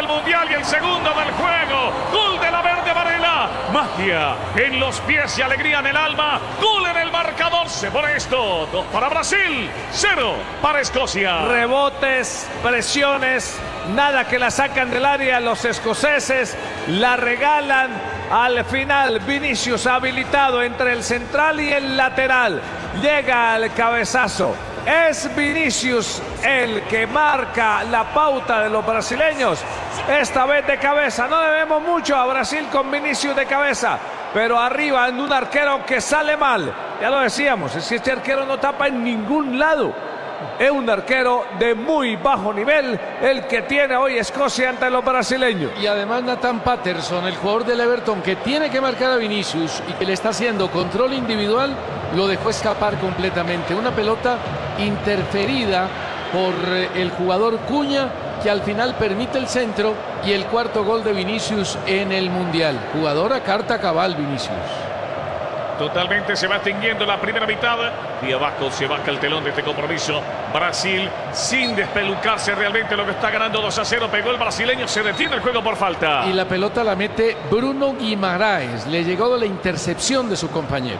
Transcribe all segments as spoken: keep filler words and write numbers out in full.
del Mundial y el segundo del juego. Gol de la Verde Varela. Magia en los pies y alegría en el alma. Gol en el marcador. Se pone esto. Dos para Brasil, cero para Escocia. Rebotes, presiones, nada que la sacan del área los escoceses. La regalan. Al final, Vinicius habilitado entre el central y el lateral. Llega al cabezazo. Es Vinicius el que marca la pauta de los brasileños. Esta vez de cabeza. No le vemos mucho a Brasil con Vinicius de cabeza. Pero arriba en un arquero que sale mal. Ya lo decíamos, es que este arquero no tapa en ningún lado. Es un arquero de muy bajo nivel el que tiene hoy Escocia ante los brasileños. Y además Nathan Patterson, el jugador del Everton, que tiene que marcar a Vinicius y que le está haciendo control individual, lo dejó escapar completamente. Una pelota interferida por el jugador Cuña, que al final permite el centro y el cuarto gol de Vinicius en el Mundial. Jugador a carta cabal, Vinicius. Totalmente se va extinguiendo la primera mitad y abajo se baja el telón de este compromiso. Brasil sin despelucarse realmente lo que está ganando dos a cero. Pegó el brasileño, se detiene el juego por falta. Y la pelota la mete Bruno Guimaraes. Le llegó la intercepción de su compañero.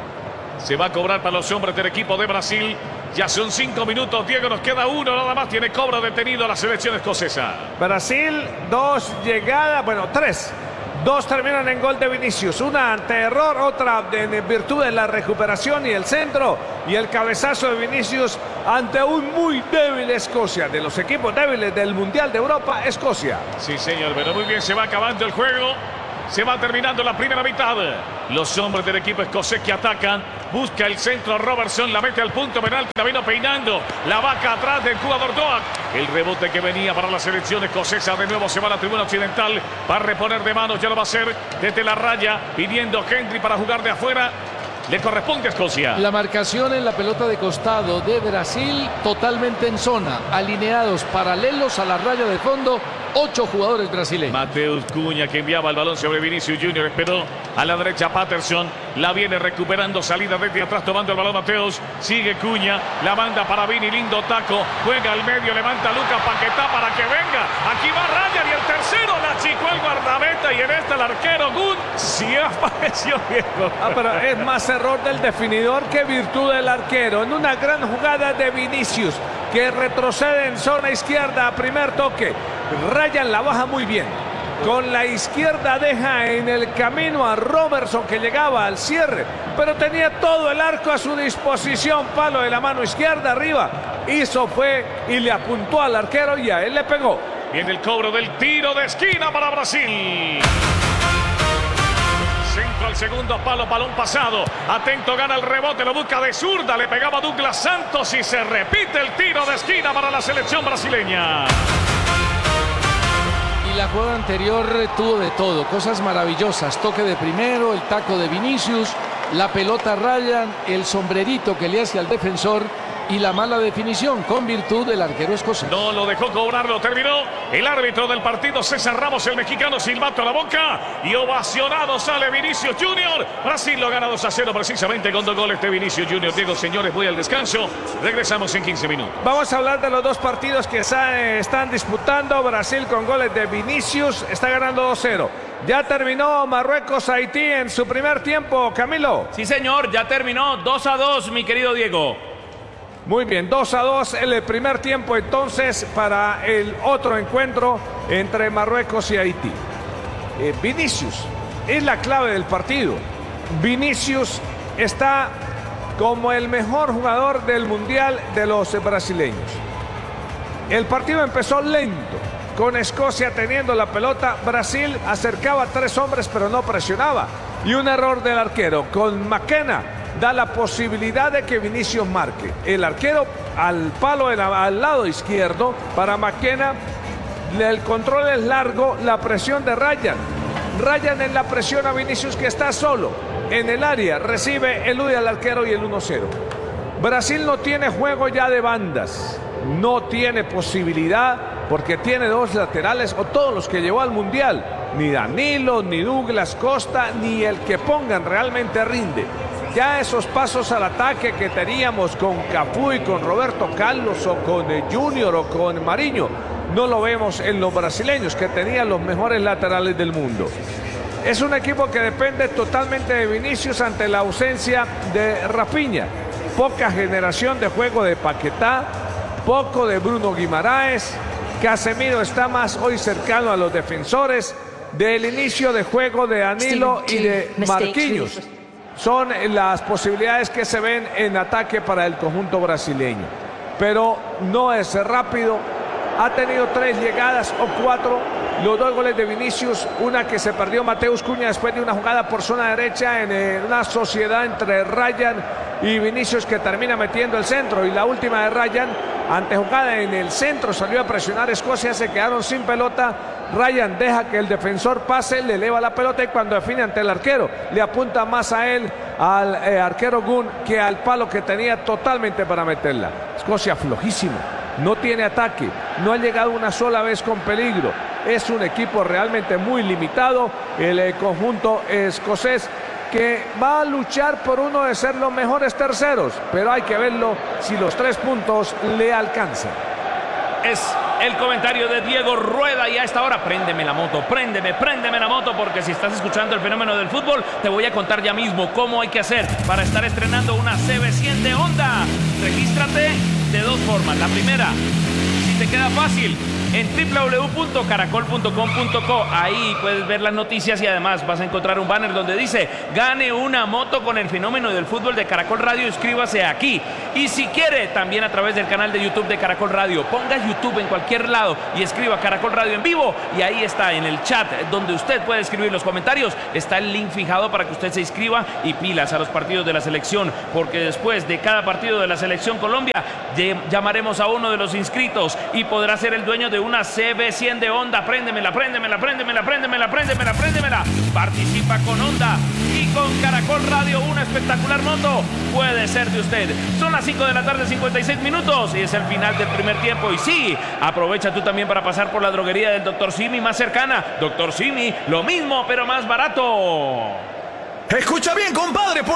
Se va a cobrar para los hombres del equipo de Brasil. Ya son cinco minutos, Diego, nos queda uno nada más. Tiene cobro detenido a la selección escocesa. Brasil, dos llegadas, bueno, tres. Dos terminan en gol de Vinicius, una ante error, otra en virtud de la recuperación y el centro, y el cabezazo de Vinicius ante un muy débil Escocia, de los equipos débiles del Mundial de Europa, Escocia. Sí, señor, pero muy bien, se va acabando el juego. Se va terminando la primera mitad. Los hombres del equipo escocés que atacan. Busca el centro Robertson. La mete al punto penal. La vino peinando. La vaca atrás del jugador Doak. El rebote que venía para la selección escocesa. De nuevo se va a la tribuna occidental. Va a reponer de manos. Ya lo va a hacer desde la raya. Pidiendo Henry para jugar de afuera. Le corresponde a Escocia. La marcación en la pelota de costado de Brasil. Totalmente en zona. Alineados paralelos a la raya de fondo. Ocho jugadores brasileños. Mateus Cuña, que enviaba el balón sobre Vinicius Junior, esperó a la derecha Patterson, la viene recuperando, salida desde atrás tomando el balón Mateus, sigue Cuña, la manda para Vini, lindo taco, juega al medio, levanta a Lucas Paquetá para que venga, aquí va Ryan y el tercero la achicó el guardameta y en esta el arquero Gun sí apareció viejo. Ah, pero es más error del definidor que virtud del arquero, en una gran jugada de Vinicius, que retrocede en zona izquierda a primer toque. Ryan la baja muy bien. Con la izquierda deja en el camino a Robertson, que llegaba al cierre, pero tenía todo el arco a su disposición. Palo de la mano izquierda arriba. Hizo fue y le apuntó al arquero y a él le pegó. Viene el cobro del tiro de esquina para Brasil. Centro al segundo palo, balón pasado. Atento, gana el rebote, lo busca de zurda. Le pegaba Douglas Santos y se repite el tiro de esquina para la selección brasileña. La jugada anterior tuvo de todo, cosas maravillosas, toque de primero, el taco de Vinicius, la pelota Ryan, el sombrerito que le hace al defensor y la mala definición con virtud del arquero escocés. No lo dejó cobrar, lo terminó el árbitro del partido, César Ramos, el mexicano, silbato a la boca y ovacionado sale Vinicius Junior. Brasil lo gana dos a cero precisamente con dos goles de Vinicius Junior. Diego, señores, voy al descanso, regresamos en quince minutos. Vamos a hablar de los dos partidos que están disputando. Brasil con goles de Vinicius está ganando dos cero. Ya terminó Marruecos-Haití en su primer tiempo, Camilo. Sí, señor, ya terminó dos a dos, mi querido Diego. Muy bien, dos a dos en el primer tiempo entonces para el otro encuentro entre Marruecos y Haití. Eh, Vinicius es la clave del partido. Vinicius está como el mejor jugador del Mundial de los brasileños. El partido empezó lento, con Escocia teniendo la pelota. Brasil acercaba a tres hombres pero no presionaba. Y un error del arquero con McKenna da la posibilidad de que Vinicius marque. El arquero al palo de la, al lado izquierdo para McKenna. El control es largo, la presión de Ryan. Ryan en la presión a Vinicius, que está solo en el área, recibe, elude al arquero y el uno cero. Brasil no tiene juego ya de bandas, no tiene posibilidad porque tiene dos laterales o todos los que llevó al Mundial. Ni Danilo, ni Douglas Costa, ni el que pongan realmente rinde. Ya esos pasos al ataque que teníamos con Cafú y con Roberto Carlos o con Junior o con Mariño no lo vemos en los brasileños, que tenían los mejores laterales del mundo. Es un equipo que depende totalmente de Vinicius ante la ausencia de Rafinha. Poca generación de juego de Paquetá, poco de Bruno Guimaraes. Casemiro está más hoy cercano a los defensores. Del inicio de juego de Danilo y de Marquinhos son las posibilidades que se ven en ataque para el conjunto brasileño. Pero no es rápido. Ha tenido tres llegadas o cuatro. Los dos goles de Vinicius, una que se perdió Mateus Cunha después de una jugada por zona derecha en una sociedad entre Ryan y Vinicius, que termina metiendo el centro, y la última de Ryan ante jugada en el centro, salió a presionar Escocia, se quedaron sin pelota. Ryan deja que el defensor pase, le eleva la pelota y cuando define ante el arquero, le apunta más a él, al eh, arquero Gunn, que al palo que tenía totalmente para meterla. Escocia flojísimo, no tiene ataque, no ha llegado una sola vez con peligro. Es un equipo realmente muy limitado, el eh, conjunto escocés, que va a luchar por uno de ser los mejores terceros, pero hay que verlo si los tres puntos le alcanzan. Es el comentario de Diego Rueda y a esta hora préndeme la moto, préndeme, préndeme la moto, porque si estás escuchando el fenómeno del fútbol, te voy a contar ya mismo cómo hay que hacer para estar estrenando una C B cien de Honda. Regístrate de dos formas. La primera, si te queda fácil, en doble u doble u doble u punto caracol punto com punto co. Ahí puedes ver las noticias y además vas a encontrar un banner donde dice: gane una moto con el fenómeno del fútbol de Caracol Radio, inscríbase aquí. Y si quiere, también a través del canal de YouTube de Caracol Radio, ponga YouTube en cualquier lado y escriba Caracol Radio en vivo, y ahí está en el chat donde usted puede escribir los comentarios, está el link fijado para que usted se inscriba. Y pilas a los partidos de la selección, porque después de cada partido de la selección Colombia llamaremos a uno de los inscritos y podrá ser el dueño de una C B cien de Honda. Préndemela, préndemela, préndemela, préndemela, préndemela, préndemela. Participa con Honda y con Caracol Radio. Una espectacular moto puede ser de usted. Son las cinco de la tarde, cincuenta y seis minutos, y es el final del primer tiempo. Y sí, aprovecha tú también para pasar por la droguería del doctor Simi más cercana. doctor Simi, lo mismo pero más barato. Escucha bien, compadre.